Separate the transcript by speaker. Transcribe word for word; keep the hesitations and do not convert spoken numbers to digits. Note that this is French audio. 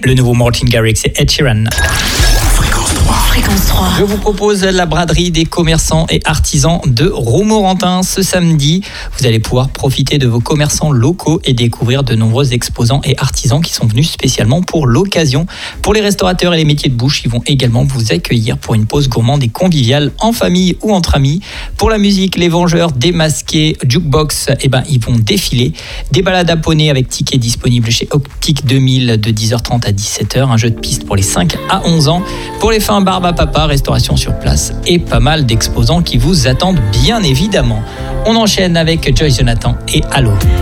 Speaker 1: Le nouveau Martin Garrix et Ed Sheeran.
Speaker 2: Fréquence trois.
Speaker 3: Fréquence trois.
Speaker 1: Je vous propose la braderie des commerçants et artisans de Romorantin ce samedi. Vous allez pouvoir profiter de vos commerçants locaux et découvrir de nombreux exposants et artisans qui sont venus spécialement pour l'occasion. Pour les restaurateurs et les métiers de bouche, ils vont également vous accueillir pour une pause gourmande et conviviale en famille ou entre amis. Pour la musique, les Vengeurs, Démasqués, Jukebox, eh ben, ils vont défiler. Des balades à poney avec tickets disponibles chez Optique deux mille de dix heures trente à dix-sept heures. Un jeu de piste pour les cinq à onze ans. Pour les fins barbe à papa, restauration sur place et pas mal d'exposants qui vous attendent bien évidemment. On enchaîne avec Joyce Jonathan et Allo.